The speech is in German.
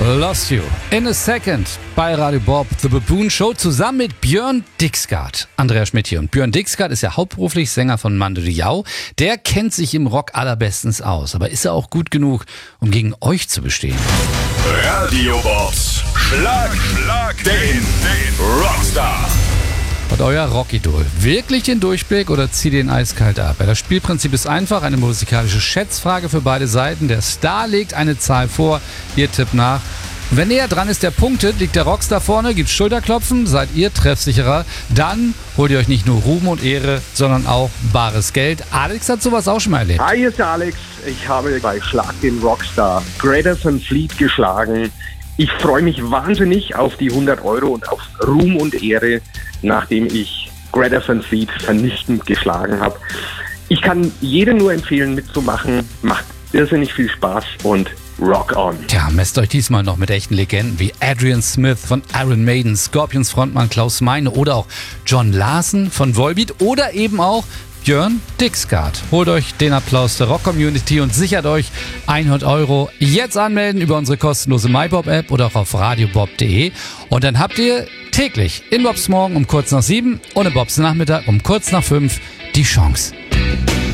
Lost You in a Second bei Radio Bob, The Baboon Show, zusammen mit Björn Dixgard. Andrea Schmidt hier. Und Björn Dixgard ist ja hauptberuflich Sänger von Mando Diao. Der kennt sich im Rock allerbestens aus. Aber ist er auch gut genug, um gegen euch zu bestehen? Radio Bobs Schlag den Rockstar. Hat euer Rockidol wirklich den Durchblick oder zieht ihr ihn eiskalt ab? Ja, das Spielprinzip ist einfach, eine musikalische Schätzfrage für beide Seiten. Der Star legt eine Zahl vor, ihr tippt nach. Und wenn näher dran ist, der punktet, liegt der Rockstar vorne, gibt Schulterklopfen, seid ihr treffsicherer. Dann holt ihr euch nicht nur Ruhm und Ehre, sondern auch bares Geld. Alex hat sowas auch schon mal erlebt. Hi, hier ist der Alex. Ich habe bei Schlag den Rockstar Greta Van Fleet geschlagen. Ich freue mich wahnsinnig auf die 100 € und auf Ruhm und Ehre, nachdem ich Greta Van Fleet vernichtend geschlagen habe. Ich kann jedem nur empfehlen, mitzumachen. Macht irrsinnig viel Spaß und rock on. Tja, messt euch diesmal noch mit echten Legenden wie Adrian Smith von Iron Maiden, Scorpions Frontmann Klaus Meine oder auch John Larsen von Volbeat oder eben auch Björn Dixgard. Holt euch den Applaus der Rock-Community und sichert euch 100 €. Jetzt anmelden über unsere kostenlose MyBob-App oder auch auf radiobob.de. Und dann habt ihr täglich in Bobs Morgen um kurz nach 7 und in Bobs Nachmittag um kurz nach 5 die Chance.